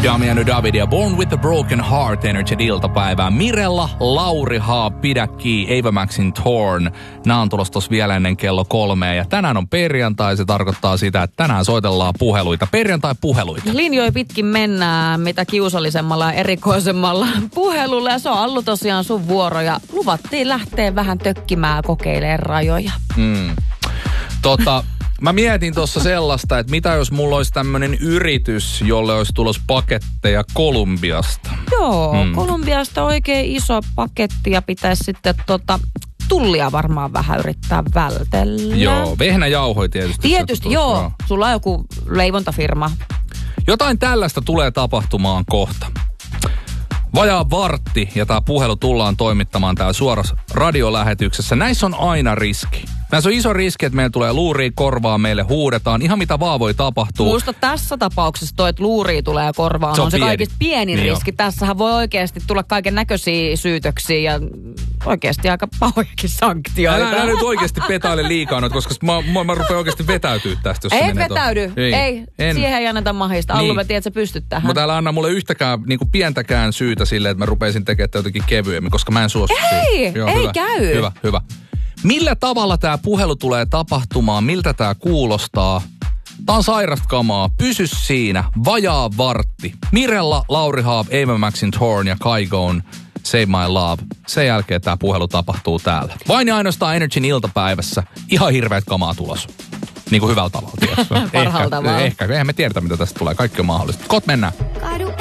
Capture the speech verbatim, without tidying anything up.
Damiano David ja Born with a Broken Heart Energy iltapäivää. Mirella, Lauri Haab, Pidä kiinni, Ava Maxin Torn. Nämä on tulossa tossa vielä ennen kello kolmea. Ja tänään on perjantai, se tarkoittaa sitä, että tänään soitellaan puheluita. Perjantai-puheluita. Linjoi pitkin mennään mitä kiusallisemmalla ja erikoisemmalla puhelulla. Ja se on ollut tosiaan sun vuoro ja luvattiin lähteä vähän tökkimään kokeilemaan rajoja. Mm. Tota... Mä mietin tuossa sellaista, että mitä jos mulla olisi tämmönen yritys, jolle olisi tulos paketteja Kolumbiasta. Joo, mm. Kolumbiasta oikein iso paketti ja pitäisi sitten tota, tullia varmaan vähän yrittää vältellä. Joo, vehnäjauhoi tietysti. Tietysti, joo. joo. Sulla on joku leivontafirma. Jotain tällaista tulee tapahtumaan kohta. Vajaa vartti ja tää puhelu tullaan toimittamaan täällä suorassa radiolähetyksessä. Näissä on aina riski. Näissä on iso riski, että meillä tulee luuria korvaa, meille huudetaan. Ihan mitä vaan voi tapahtua. Muista tässä tapauksessa toi, että luuria tulee korvaan. Se on, on se pieni. Kaikista pienin niin riski. Jo. Tässähän voi oikeasti tulla kaiken näköisiä syytöksiä ja oikeasti aika pahojakin sanktioita. Älä, älä nyt oikeasti petaile liikaa noita, koska mä, mä, mä rupean oikeasti vetäytyä tästä. Jos ei vetäydy. To... Ei. ei. En. Siihen ei anneta mahista. Allu, niin. Mä tiedän, että sä pystyt tähän. Mutta älä anna mulle yhtäkään niin kuin pientäkään syytä sille, että mä rupeisin tekemään jotenkin kevyemmin, koska mä en suostu siihen. Ei, Joo, ei hyvä, käy. Hyvä, hyvä. Millä tavalla tämä puhelu tulee tapahtumaan? Miltä tämä kuulostaa? Tämä on sairasta kamaa. Pysy siinä. Vajaa vartti. Mirella, Lauri Haab, Ava Maxin Torn ja Kaigon Save My Love. Sen jälkeen tämä puhelu tapahtuu täällä. Vain ja ainoastaan Energyn iltapäivässä. Ihan hirveät kamaa tulos. Niin kuin hyvällä tavalla. Parhaalla tavalla. Ehkä, eihän me tiedetä, mitä tästä tulee. Kaikki on mahdollista. Kot mennään.